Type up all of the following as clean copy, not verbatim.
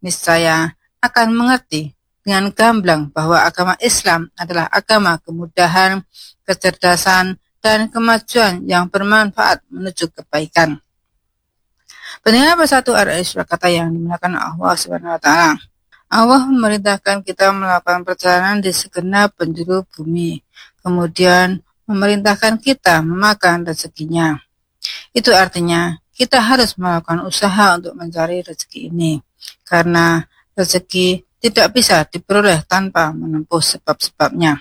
niscaya akan mengerti dengan gamblang bahwa agama Islam adalah agama kemudahan, kecerdasan, dan kemajuan yang bermanfaat menuju kebaikan. Pendengar Bersatu RS kata yang dimuliakan Allah Subhanahu wa taala. Allah memerintahkan kita melakukan perjalanan di segenap penjuru bumi, kemudian memerintahkan kita memakan rezekinya. Itu artinya kita harus melakukan usaha untuk mencari rezeki ini, karena rezeki tidak bisa diperoleh tanpa menempuh sebab-sebabnya.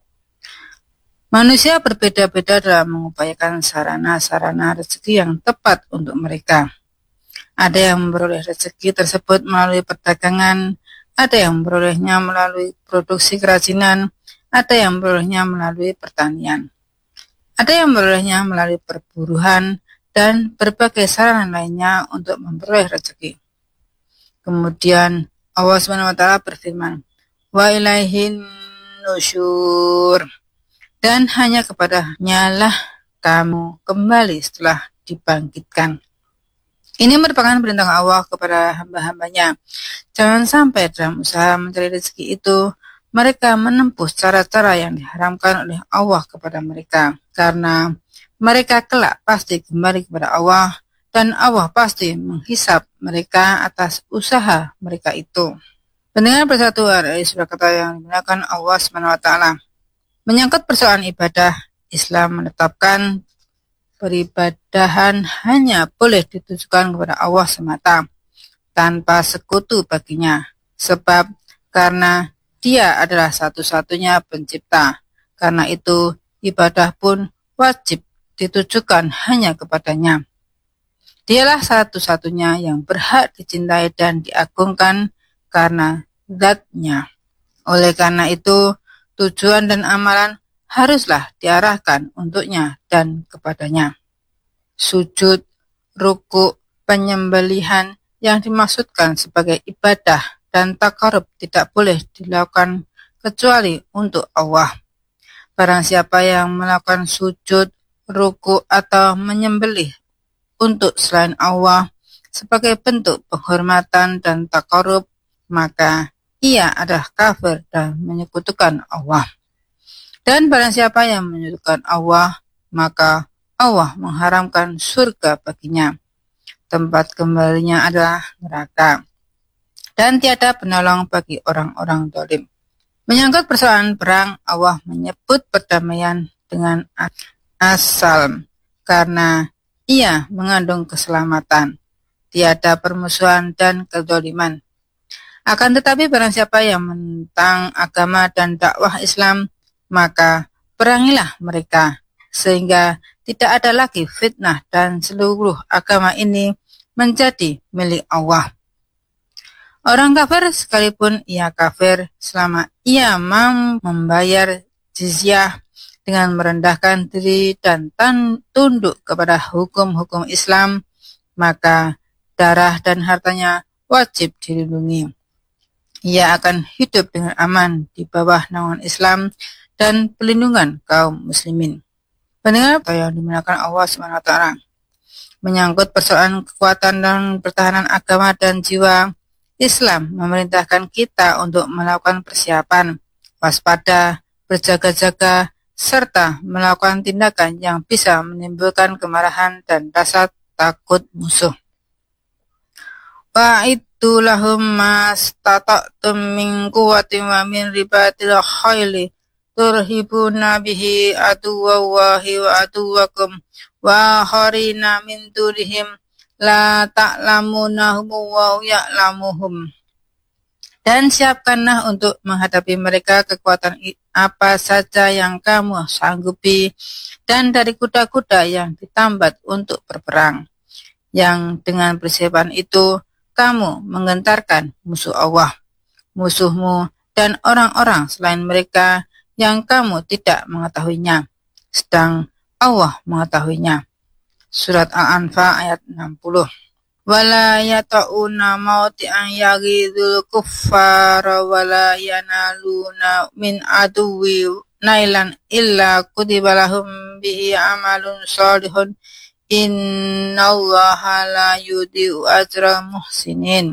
Manusia berbeda-beda dalam mengupayakan sarana-sarana rezeki yang tepat untuk mereka. Ada yang memperoleh rezeki tersebut melalui perdagangan, ada yang memperolehnya melalui produksi kerajinan, ada yang memperolehnya melalui pertanian, ada yang memperolehnya melalui perburuan, dan berbagai sarana lainnya untuk memperoleh rezeki. Kemudian Allah SWT berfirman, wa ilaihin nusyur, dan hanya kepadanya lah kamu kembali setelah dibangkitkan. Ini merupakan perintah Allah kepada hamba-hambanya. Jangan sampai dalam usaha mencari rezeki itu mereka menempuh cara-cara yang diharamkan oleh Allah kepada mereka, karena mereka kelak pasti kembali kepada Allah, dan Allah pasti menghisap mereka atas usaha mereka itu. Pendengar Bersatu RS berkata yang dimuliakan Allah SWT. Menyangkut persoalan ibadah, Islam menetapkan peribadahan hanya boleh ditujukan kepada Allah semata, tanpa sekutu baginya, sebab karena Dia adalah satu-satunya pencipta. Karena itu, ibadah pun wajib ditujukan hanya kepadanya. Dialah satu-satunya yang berhak dicintai dan diagungkan karena zat-Nya. Oleh karena itu, tujuan dan amalan haruslah diarahkan untuknya dan kepadanya. Sujud, ruku, penyembelihan yang dimaksudkan sebagai ibadah dan takarub tidak boleh dilakukan kecuali untuk Allah. Barang siapa yang melakukan sujud, ruku, atau menyembelih untuk selain Allah sebagai bentuk penghormatan dan takarub, maka ia adalah kafir dan menyekutukan Allah. Dan barang siapa yang menyekutukan Allah, maka Allah mengharamkan surga baginya. Tempat kembalinya adalah neraka. Dan tiada penolong bagi orang-orang zalim. Menyangkut persoalan perang, Allah menyebut perdamaian dengan as-salam karena ia mengandung keselamatan. Tiada permusuhan dan kezaliman. Akan tetapi barang siapa yang menentang agama dan dakwah Islam, maka perangilah mereka, sehingga tidak ada lagi fitnah dan seluruh agama ini menjadi milik Allah. Orang kafir sekalipun ia kafir selama ia mau membayar jizyah dengan merendahkan diri dan tunduk kepada hukum-hukum Islam, maka darah dan hartanya wajib dilindungi. Ia akan hidup dengan aman di bawah naungan Islam dan pelindungan kaum muslimin. Pendengar yang dimuliakan Allah SWT, menyangkut persoalan kekuatan dan pertahanan agama dan jiwa, Islam memerintahkan kita untuk melakukan persiapan, waspada, berjaga-jaga, serta melakukan tindakan yang bisa menimbulkan kemarahan dan rasa takut musuh. Wa'idu lahum mastata'tum min quwwatin wa min ribatil khayli turhibuna bihi aduwallahi wa aduwakum wa akharina min dunihim la ta'lamunahum wa ya'lamuhum. Dan siapkanlah untuk menghadapi mereka kekuatan apa saja yang kamu sanggupi, dan dari kuda-kuda yang ditambat untuk berperang, yang dengan persiapan itu kamu menggentarkan musuh Allah, musuhmu, dan orang-orang selain mereka yang kamu tidak mengetahuinya, sedang Allah mengetahuinya. Surat Al-Anfal ayat 60. Wala yata'una mawti'an yaghidul kuffara wala yanaluna min aduwi nailan illa kutiba lahum bihi amalun salihun innallaha la yudhi'u ajral muhsinin.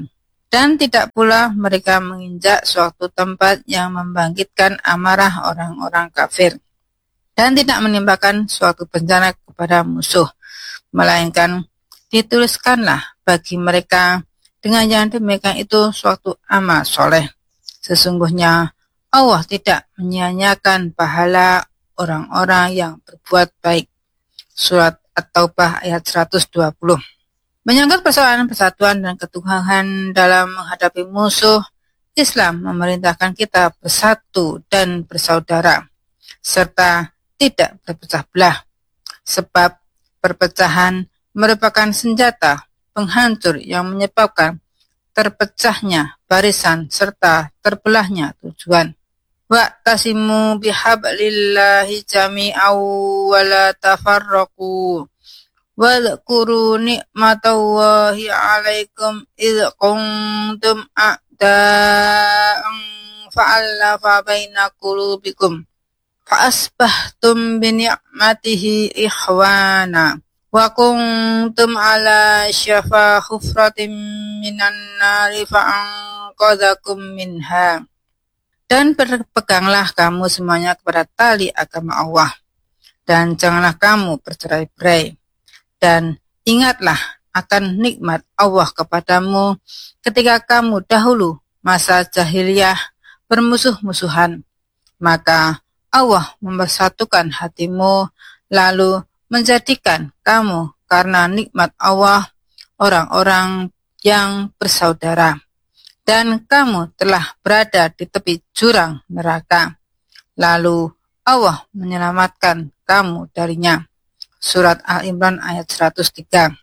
Dan tidak pula mereka menginjak suatu tempat yang membangkitkan amarah orang-orang kafir, dan tidak menimpakan suatu bencana kepada musuh, melainkan dituliskanlah bagi mereka dengan yang demikian itu suatu amal soleh. Sesungguhnya Allah tidak menyia-nyiakan pahala orang-orang yang berbuat baik. Surat At-Taubah ayat 120. Menyangkut persoalan persatuan dan ketuhanan dalam menghadapi musuh, Islam memerintahkan kita bersatu dan bersaudara, serta tidak berpecah belah, sebab perpecahan merupakan senjata penghancur yang menyebabkan terpecahnya barisan serta terbelahnya tujuan. Wa'tasimu bihablillahi jami'aw wa la tafarraqu wadhkuru ni'matallahi 'alaikum idh kuntum a'da'an fa'alafa baina qulubikum fa'asbahtum bi ni'matihi ikhwana wa kuntum ala syafa hufratin minan nari fa'anqadhakum minha. Dan berpeganglah kamu semuanya kepada tali agama Allah, dan janganlah kamu bercerai-berai. Dan ingatlah akan nikmat Allah kepadamu ketika kamu dahulu masa jahiliyah bermusuh-musuhan. Maka Allah mempersatukan hatimu, lalu menjadikan kamu karena nikmat Allah orang-orang yang bersaudara. Dan kamu telah berada di tepi jurang neraka, lalu Allah menyelamatkan kamu darinya. Surat Al-Imran ayat 103.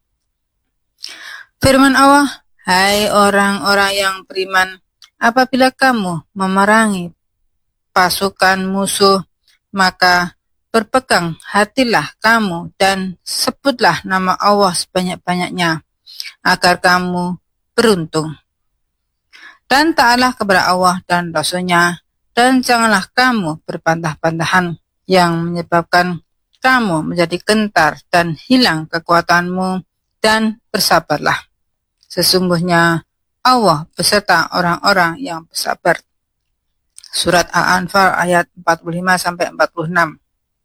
Firman Allah, hai orang-orang yang beriman, apabila kamu memerangi pasukan musuh, maka berpegang hatilah kamu dan sebutlah nama Allah sebanyak-banyaknya, agar kamu beruntung. Dan taatlah kepada Allah dan Rasul-Nya, dan janganlah kamu berpantah-pantahan yang menyebabkan kamu menjadi gentar dan hilang kekuatanmu, dan bersabarlah. Sesungguhnya Allah beserta orang-orang yang bersabar. Surat Al-Anfal ayat 45-46.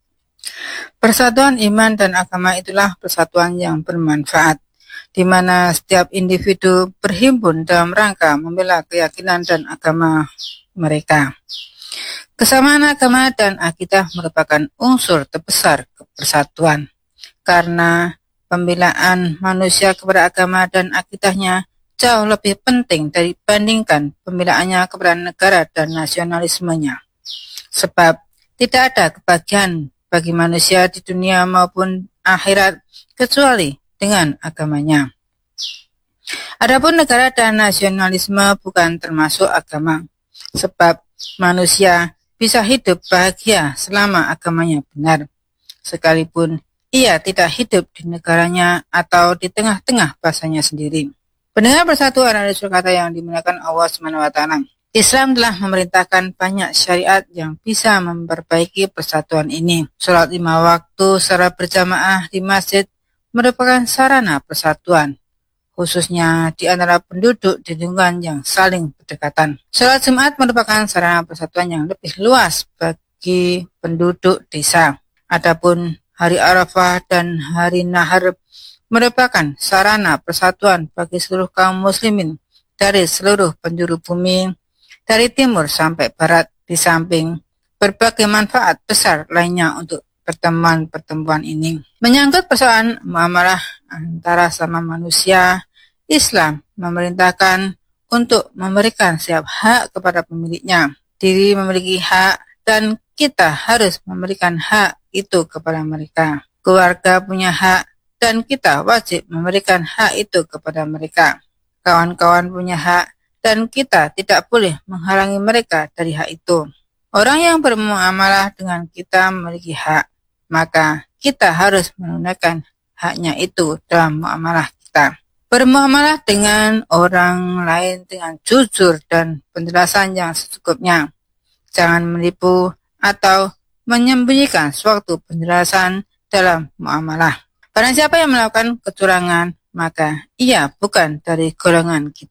Persatuan iman dan agama itulah persatuan yang bermanfaat, di mana setiap individu berhimpun dalam rangka membela keyakinan dan agama mereka. Kesamaan agama dan akidah merupakan unsur terbesar persatuan, karena pembelaan manusia kepada agama dan akidahnya jauh lebih penting dibandingkan pembelaannya kepada negara dan nasionalismenya. Sebab tidak ada kebahagiaan bagi manusia di dunia maupun akhirat kecuali dengan agamanya. Adapun negara dan nasionalisme bukan termasuk agama, sebab manusia bisa hidup bahagia selama agamanya benar, sekalipun ia tidak hidup di negaranya atau di tengah-tengah bahasanya sendiri. Pendengar persatuan radio kata yang dimuliakan Allah SWT, Islam telah memerintahkan banyak syariat yang bisa memperbaiki persatuan ini. Salat 5 waktu secara berjamaah di masjid merupakan sarana persatuan, khususnya di antara penduduk di lingkungan yang saling berdekatan. Salat Jumat merupakan sarana persatuan yang lebih luas bagi penduduk desa. Adapun hari Arafah dan hari Nahar merupakan sarana persatuan bagi seluruh kaum muslimin dari seluruh penjuru bumi, dari timur sampai barat, di samping berbagai manfaat besar lainnya untuk pertemuan-pertemuan ini. Menyangkut persoalan muamalah antara sama manusia, Islam memerintahkan untuk memberikan setiap hak kepada pemiliknya. Diri memiliki hak dan kita harus memberikan hak itu kepada mereka. Keluarga punya hak dan kita wajib memberikan hak itu kepada mereka. Kawan-kawan punya hak dan kita tidak boleh menghalangi mereka dari hak itu. Orang yang bermuamalah dengan kita memiliki hak, maka kita harus menunaikan haknya itu dalam muamalah kita. Bermuamalah dengan orang lain dengan jujur dan penjelasan yang secukupnya. Jangan menipu atau menyembunyikan suatu penjelasan dalam muamalah. Barang siapa yang melakukan kecurangan, maka ia bukan dari golongan kita.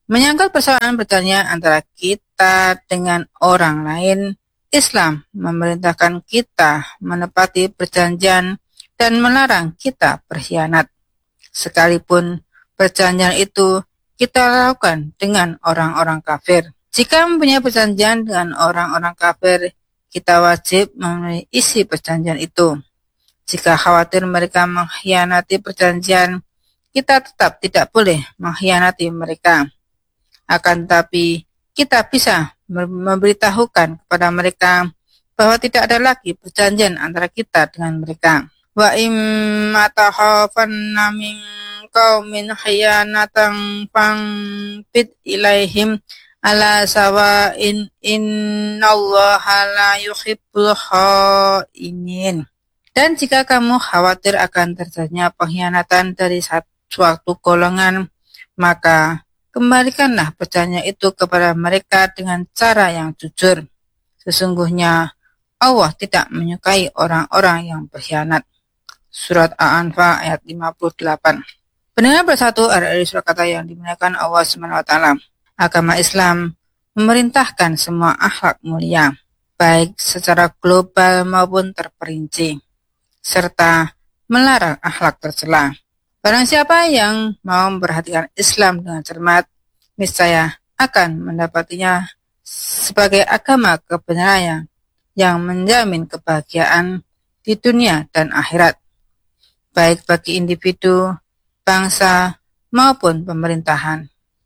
Menyangkut persoalan perjanjian antara kita dengan orang lain, Islam memerintahkan kita menepati perjanjian dan melarang kita berkhianat. Sekalipun perjanjian itu kita lakukan dengan orang-orang kafir. Jika mempunyai perjanjian dengan orang-orang kafir, kita wajib memenuhi isi perjanjian itu. Jika khawatir mereka mengkhianati perjanjian, kita tetap tidak boleh mengkhianati mereka. Akan tetapi, kita bisa memberitahukan kepada mereka bahwa tidak ada lagi perjanjian antara kita dengan mereka. Wa imma takhafanna min qaumin khiyanatan fangfid ilaihim ala sawa'in innallaha la yuhibbul khainin. Dan jika kamu khawatir akan terjadinya pengkhianatan dari suatu golongan, maka kembalikanlah perjanjian itu kepada mereka dengan cara yang jujur. Sesungguhnya Allah tidak menyukai orang-orang yang berkhianat. Surat Al-Anfal ayat 58. Pendengar bersatu dari surat kata yang dimuliakan Allah SWT. Agama Islam memerintahkan semua akhlak mulia, baik secara global maupun terperinci, serta melarang akhlak tercela. Barang siapa yang mau memperhatikan Islam dengan cermat, niscaya akan mendapatinya sebagai agama kebenaran yang menjamin kebahagiaan di dunia dan akhirat, baik bagi individu, bangsa, maupun pemerintahan.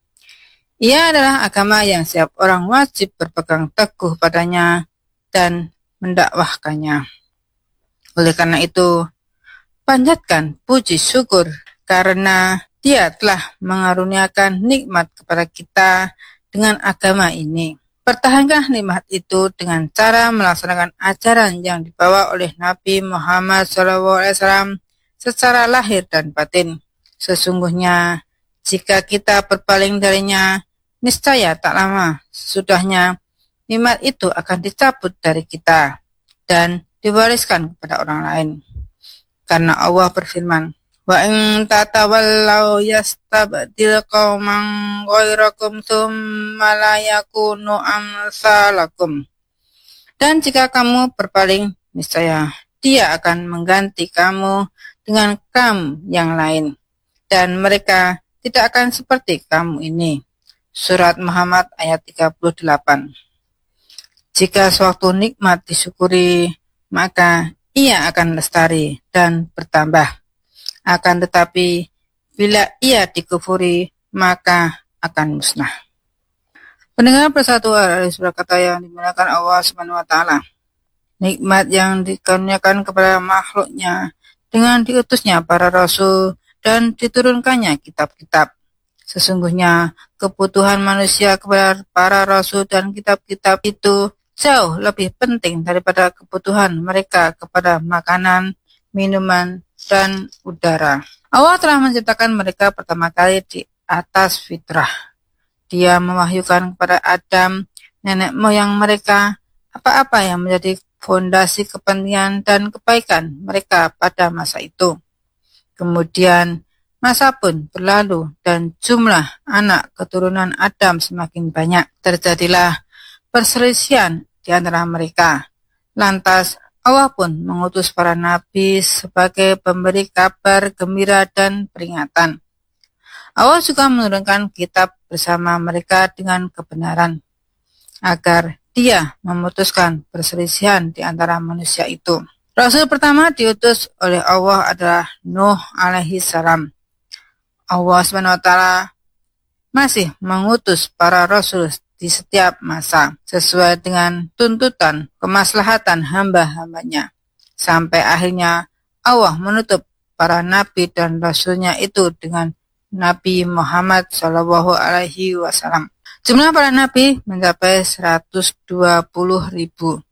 Ia adalah agama yang setiap orang wajib berpegang teguh padanya dan mendakwahkannya. Oleh karena itu, panjatkan puji syukur karena Dia telah mengaruniakan nikmat kepada kita dengan agama ini. Pertahankan nikmat itu dengan cara melaksanakan ajaran yang dibawa oleh Nabi Muhammad SAW secara lahir dan batin. Sesungguhnya, jika kita berpaling darinya, niscaya tak lama sesudahnya nikmat itu akan dicabut dari kita dan diwariskan kepada orang lain. Karena Allah berfirman, wa in tatawallaw yastabdil qauman ghairakum tsumma la yakunu amsalakum. Dan jika kamu berpaling, niscaya Dia akan mengganti kamu dengan kaum yang lain, dan mereka tidak akan seperti kamu ini. Surat Muhammad ayat 38. Jika suatu nikmat disyukuri, maka ia akan lestari dan bertambah. Akan tetapi, bila ia dikufuri, maka akan musnah. Pendengar bersatu dari surat kata yang dimuliakan Allah SWT. Nikmat yang dikaruniakan kepada makhluknya dengan diutusnya para rasul dan diturunkannya kitab-kitab. Sesungguhnya kebutuhan manusia kepada para rasul dan kitab-kitab itu jauh lebih penting daripada kebutuhan mereka kepada makanan, minuman, dan udara. Allah telah menciptakan mereka pertama kali di atas fitrah. Dia mewahyukan kepada Adam, nenek moyang mereka, apa-apa yang menjadi fondasi kepentingan dan kebaikan mereka pada masa itu. Kemudian, masa pun berlalu dan jumlah anak keturunan Adam semakin banyak. Terjadilah perselisihan di antara mereka. Lantas, Allah pun mengutus para nabi sebagai pemberi kabar gembira dan peringatan. Allah juga menurunkan kitab bersama mereka dengan kebenaran, agar Dia memutuskan perselisihan di antara manusia itu. Rasul pertama diutus oleh Allah adalah Nuh alaihi salam. Allah SWT masih mengutus para rasul di setiap masa, sesuai dengan tuntutan kemaslahatan hamba-hambanya. Sampai akhirnya Allah menutup para nabi dan rasulnya itu dengan Nabi Muhammad SAW. Jumlah para nabi mencapai 120.000,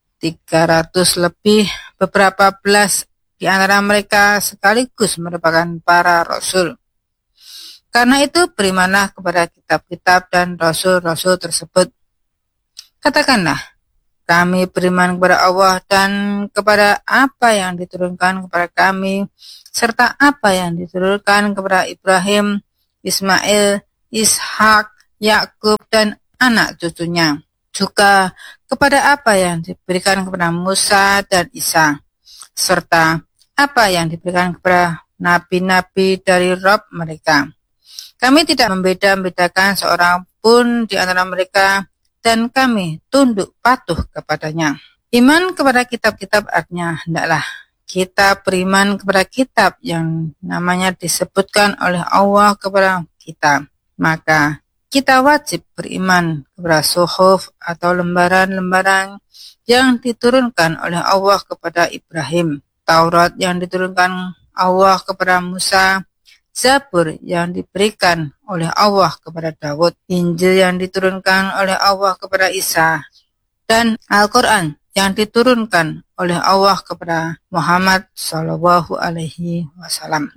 300 lebih, beberapa belas di antara mereka sekaligus merupakan para rasul. Karena itu berimanlah kepada kitab-kitab dan rasul-rasul tersebut. Katakanlah, kami beriman kepada Allah dan kepada apa yang diturunkan kepada kami, serta apa yang diturunkan kepada Ibrahim, Ismail, Ishak, Yakub dan anak cucunya, juga kepada apa yang diberikan kepada Musa dan Isa, serta apa yang diberikan kepada nabi-nabi dari Rob mereka. Kami tidak membeda-bedakan seorang pun di antara mereka, dan kami tunduk patuh kepadanya. Iman kepada kitab-kitab artinya hendaklah kita beriman kepada kitab yang namanya disebutkan oleh Allah kepada kita. Maka kita wajib beriman kepada suhuf atau lembaran-lembaran yang diturunkan oleh Allah kepada Ibrahim, Taurat yang diturunkan Allah kepada Musa, Zabur yang diberikan oleh Allah kepada Daud, Injil yang diturunkan oleh Allah kepada Isa, dan Al-Quran yang diturunkan oleh Allah kepada Muhammad Shallallahu Alaihi Wasallam.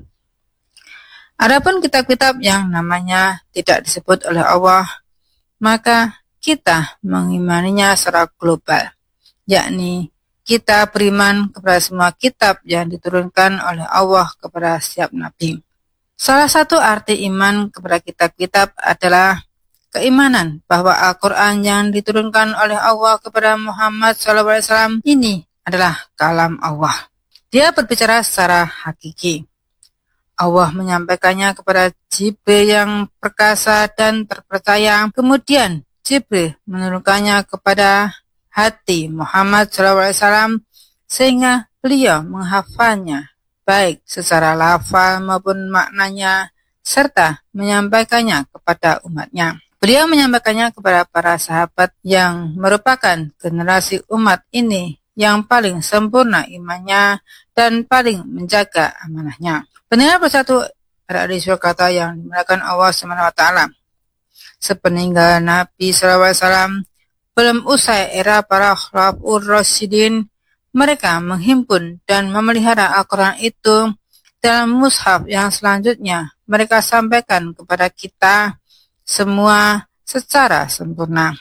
Adapun kitab-kitab yang namanya tidak disebut oleh Allah, maka kita mengimaninya secara global, yakni kita beriman kepada semua kitab yang diturunkan oleh Allah kepada setiap nabi. Salah satu arti iman kepada kitab-kitab adalah keimanan bahwa Al-Quran yang diturunkan oleh Allah kepada Muhammad SAW ini adalah kalam Allah. Dia berbicara secara hakiki. Allah menyampaikannya kepada Jibril yang perkasa dan terpercaya. Kemudian Jibril menurunkannya kepada hati Muhammad SAW sehingga beliau menghafalnya baik secara lafal maupun maknanya, serta menyampaikannya kepada umatnya. Beliau menyampaikannya kepada para sahabat yang merupakan generasi umat ini yang paling sempurna imannya dan paling menjaga amanahnya. Pendengar bersatu ada di surah kata yang dimuliakan Allah SWT. Sepeninggal Nabi SAW, belum usai era para Khulafaur Rasyidin, mereka menghimpun dan memelihara Al-Quran itu dalam mushaf yang selanjutnya mereka sampaikan kepada kita semua secara sempurna,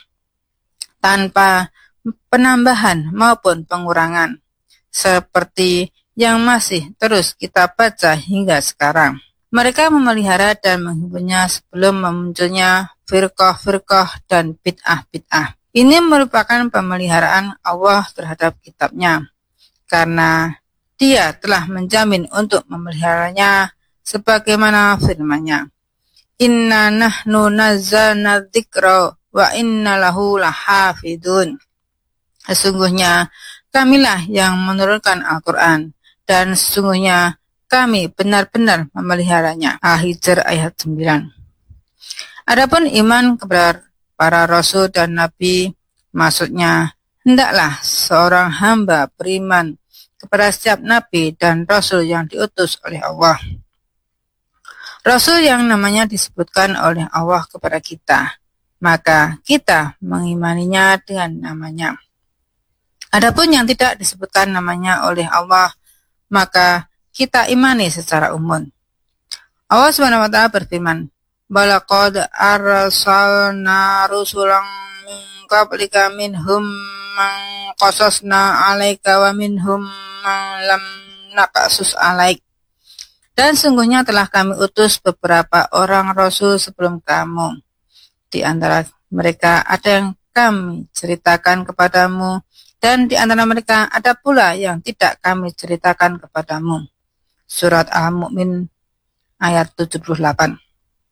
tanpa penambahan maupun pengurangan, seperti yang masih terus kita baca hingga sekarang. Mereka memelihara dan menghimpunnya sebelum memunculnya firqah-firqah dan bid'ah-bid'ah. Ini merupakan pemeliharaan Allah terhadap kitabnya, karena Dia telah menjamin untuk memeliharanya sebagaimana firman-Nya. Inna nahnu nazzalna dzikra wa inna lahu lahafidun. Sesungguhnya kamilah yang menurunkan Al-Quran, dan sesungguhnya kami benar-benar memeliharanya. Al-Hijr ayat 9. Adapun iman kepada para rasul dan nabi, maksudnya hendaklah seorang hamba beriman kepada setiap nabi dan rasul yang diutus oleh Allah. Rasul yang namanya disebutkan oleh Allah kepada kita, maka kita mengimaninya dengan namanya. Adapun yang tidak disebutkan namanya oleh Allah, maka kita imani secara umum. Allah SWT berfirman, Balaqad arsalna rusulan min qablika minhum man qasasna 'alaika wa minhum man lam naqasus 'alaik. Dan sungguhnya telah kami utus beberapa orang rasul sebelum kamu. Di antara mereka ada yang kami ceritakan kepadamu, dan di antara mereka ada pula yang tidak kami ceritakan kepadamu. Surat Al-Mu'min ayat 78.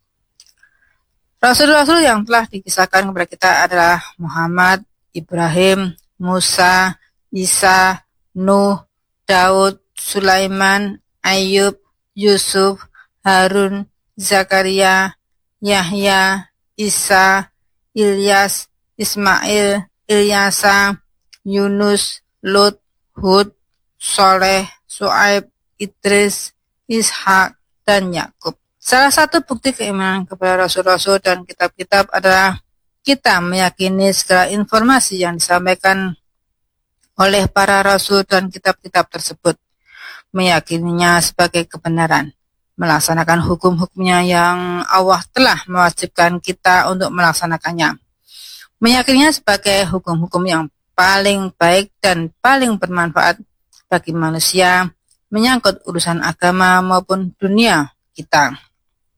Rasul-rasul yang telah dikisahkan kepada kita adalah Muhammad, Ibrahim, Musa, Isa, Nuh, Daud, Sulaiman, Ayub, Yusuf, Harun, Zakaria, Yahya, Isa, Ilyas, Ismail, Ilyasa, Yunus, Lut, Hud, Soleh, Su'aib, Idris, Ishak, dan Yakub. Salah satu bukti keimanan kepada rasul-rasul dan kitab-kitab adalah kita meyakini segala informasi yang disampaikan oleh para rasul dan kitab-kitab tersebut, meyakininya sebagai kebenaran, melaksanakan hukum-hukumnya yang Allah telah mewajibkan kita untuk melaksanakannya, meyakininya sebagai hukum-hukum yang paling baik dan paling bermanfaat bagi manusia menyangkut urusan agama maupun dunia kita.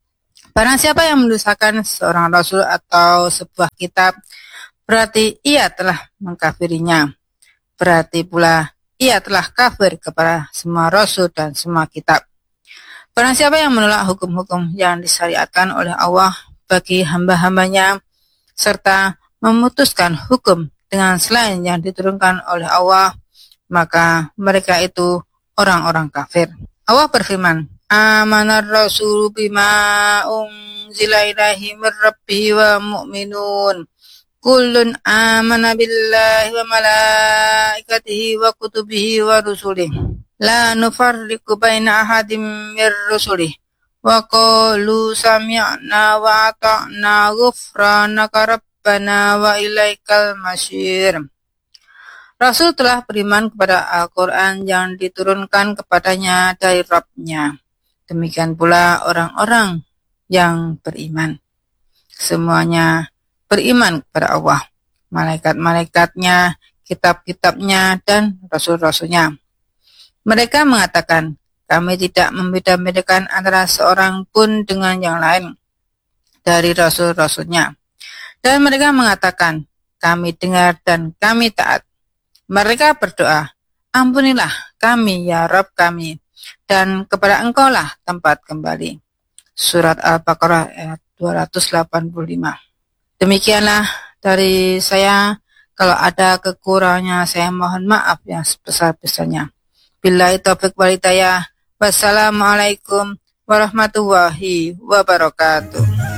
Barang siapa yang mendustakan seorang rasul atau sebuah kitab, berarti ia telah mengkafirinya. Berarti pula ia telah kafir kepada semua rasul dan semua kitab. Barang siapa yang menolak hukum-hukum yang disyariatkan oleh Allah bagi hamba-hambanya, serta memutuskan hukum dengan selain yang diturunkan oleh Allah, maka mereka itu orang-orang kafir. Allah berfirman, Amanar Rasul bima unzila ilaihi min rabbihi wa mu'minun. Kullun amana billahi wa malaikatihi wa kutubihi wa rusulih. La nufarriqu baina ahadim mir rusulih. Wa qalu sami'na wa ata'na ghufranaka rabbana wa ilaikal masyir. Rasul telah beriman kepada Al-Quran yang diturunkan kepadanya dari Rabb-nya. Demikian pula orang-orang yang beriman. Semuanya beriman kepada Allah, malaikat-malaikatnya, kitab-kitabnya, dan rasul-rasulnya. Mereka mengatakan, kami tidak membeda-bedakan antara seorang pun dengan yang lain dari rasul-rasulnya. Dan mereka mengatakan, kami dengar dan kami taat. Mereka berdoa, ampunilah kami ya Rabb kami, dan kepada Engkaulah tempat kembali. Surat Al-Baqarah ayat 285. Demikianlah dari saya. Kalau ada kekurangannya, saya mohon maaf yang sebesar-besarnya. Billahi taufiq wal hidayah. Wassalamualaikum warahmatullahi wabarakatuh.